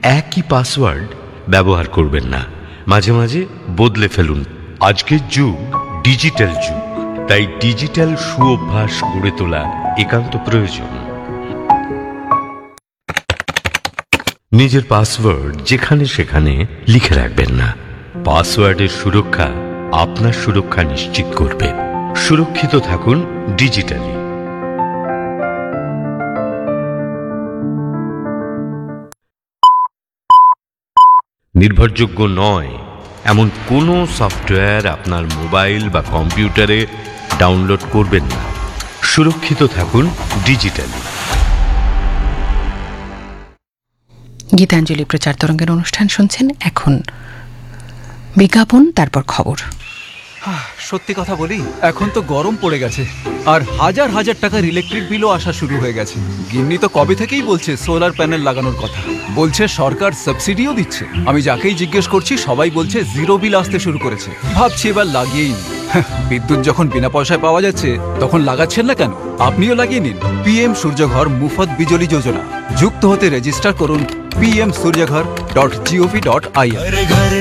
একই পাসওয়ার্ড ব্যবহার করবেন না, মাঝে মাঝে বদলে ফেলুন। আজকের যুগ ডিজিটাল যুগ, তাই ডিজিটাল সুঅভ্যাস গড়ে তোলা একান্ত প্রয়োজন। নিজের পাসওয়ার্ড যেখানে সেখানে লিখে রাখবেন না। পাসওয়ার্ডের সুরক্ষা আপনার সুরক্ষা নিশ্চিত করবে। সুরক্ষিত থাকুন ডিজিটালি। নির্ভরযোগ্য নয় এমন কোনো সফটওয়্যার আপনার মোবাইল বা কম্পিউটারে ডাউনলোড করবেন না। সুরক্ষিত থাকুন ডিজিটালি। গীতাঞ্জলি প্রচার তরঙ্গের অনুষ্ঠান শুনছেন। এখন বিজ্ঞাপন, তারপর খবর। সত্যি কথা বলি, এখন তো গরম পড়ে গেছে, আর হাজার হাজার টাকার ইলেকট্রিক বিলও আসা শুরু হয়ে গেছে। গিন্নি তো কবে থেকেই বলছে সোলার প্যানেল লাগানোর কথা, বলছে সরকার সাবসিডিও দিচ্ছে। আমি যাকেই জিজ্ঞেস করছি সবাই বলছে জিরো বিল আসতে শুরু করেছে। ভাবছি এবার লাগিয়েই নি। বিদ্যুৎ যখন বিনা পয়সায় পাওয়া যাচ্ছে তখন লাগাচ্ছেন না কেন? আপনিও লাগিয়ে নিন পিএম সূর্যঘর মুফত বিজলি যোজনা। যুক্ত হতে রেজিস্টার করুন pmsuryaghar.gov.in।